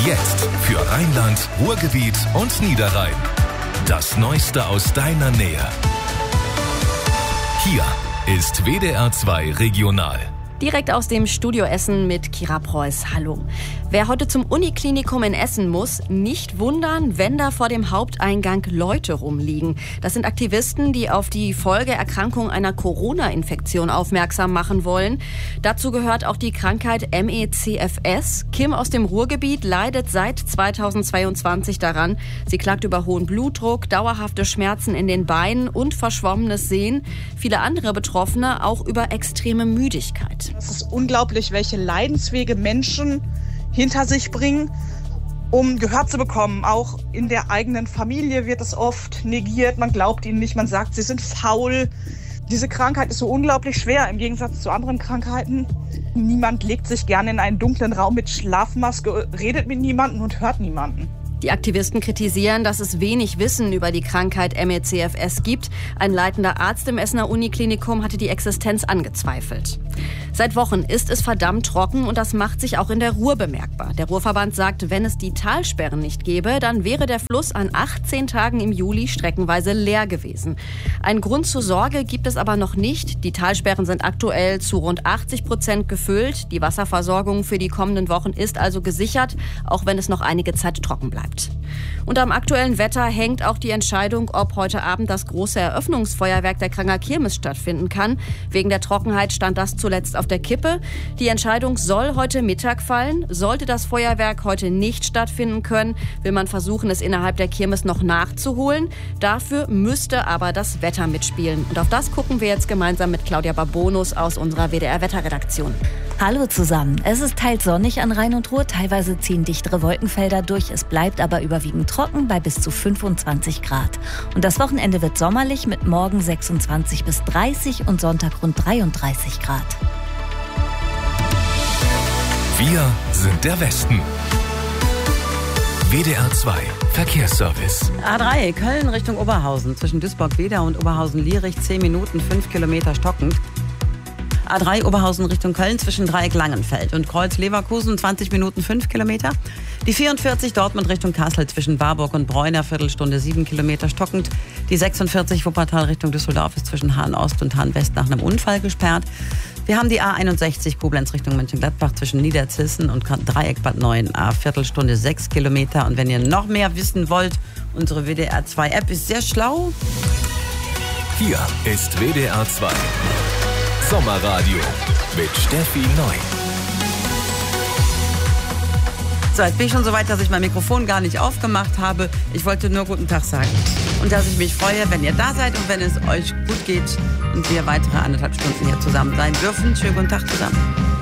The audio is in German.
Jetzt für Rheinland, Ruhrgebiet und Niederrhein. Das Neueste aus deiner Nähe. Hier ist WDR 2 Regional. Direkt aus dem Studio Essen mit Kira Preuß. Hallo. Wer heute zum Uniklinikum in Essen muss, nicht wundern, wenn da vor dem Haupteingang Leute rumliegen. Das sind Aktivisten, die auf die Folgeerkrankung einer Corona-Infektion aufmerksam machen wollen. Dazu gehört auch die Krankheit MECFS. Kim aus dem Ruhrgebiet leidet seit 2022 daran. Sie klagt über hohen Blutdruck, dauerhafte Schmerzen in den Beinen und verschwommenes Sehen. Viele andere Betroffene auch über extreme Müdigkeit. Es ist unglaublich, welche Leidenswege Menschen hinter sich bringen, um Gehör zu bekommen. Auch in der eigenen Familie wird es oft negiert. Man glaubt ihnen nicht, man sagt, sie sind faul. Diese Krankheit ist so unglaublich schwer im Gegensatz zu anderen Krankheiten. Niemand legt sich gerne in einen dunklen Raum mit Schlafmaske, redet mit niemandem und hört niemanden. Die Aktivisten kritisieren, dass es wenig Wissen über die Krankheit MECFS gibt. Ein leitender Arzt im Essener Uniklinikum hatte die Existenz angezweifelt. Seit Wochen ist es verdammt trocken und das macht sich auch in der Ruhr bemerkbar. Der Ruhrverband sagt, wenn es die Talsperren nicht gäbe, dann wäre der Fluss an 18 Tagen im Juli streckenweise leer gewesen. Ein Grund zur Sorge gibt es aber noch nicht. Die Talsperren sind aktuell zu rund 80% gefüllt. Die Wasserversorgung für die kommenden Wochen ist also gesichert, auch wenn es noch einige Zeit trocken bleibt. Und am aktuellen Wetter hängt auch die Entscheidung, ob heute Abend das große Eröffnungsfeuerwerk der Kranger Kirmes stattfinden kann. Wegen der Trockenheit stand das zuletzt auf der Kippe. Die Entscheidung soll heute Mittag fallen. Sollte das Feuerwerk heute nicht stattfinden können, will man versuchen, es innerhalb der Kirmes noch nachzuholen. Dafür müsste aber das Wetter mitspielen. Und auf das gucken wir jetzt gemeinsam mit Claudia Babonus aus unserer WDR-Wetterredaktion. Hallo zusammen. Es ist teils sonnig an Rhein und Ruhr, teilweise ziehen dichtere Wolkenfelder durch. Es bleibt aber überwiegend trocken bei bis zu 25 Grad. Und das Wochenende wird sommerlich mit morgen 26 bis 30 und Sonntag rund 33 Grad. Wir sind der Westen. WDR 2 Verkehrsservice. A3 Köln Richtung Oberhausen zwischen Duisburg-Wedau und Oberhausen-Lierich 10 Minuten, 5 Kilometer stockend. A3 Oberhausen Richtung Köln zwischen Dreieck Langenfeld und Kreuz Leverkusen 20 Minuten 5 Kilometer. Die 44 Dortmund Richtung Kassel zwischen Warburg und Bräuner Viertelstunde 7 Kilometer stockend. Die 46 Wuppertal Richtung Düsseldorf ist zwischen Hahn Ost und Hahn West nach einem Unfall gesperrt. Wir haben die A61 Koblenz Richtung Mönchengladbach zwischen Niederzissen und Dreieck Bad 9 Viertelstunde 6 Kilometer. Und wenn ihr noch mehr wissen wollt, unsere WDR 2 App ist sehr schlau. Hier ist WDR 2 Sommerradio mit Steffi Neu. So, jetzt bin ich schon so weit, dass ich mein Mikrofon gar nicht aufgemacht habe. Ich wollte nur guten Tag sagen. Und dass ich mich freue, wenn ihr da seid und wenn es euch gut geht und wir weitere 1,5 Stunden hier zusammen sein dürfen. Schönen guten Tag zusammen.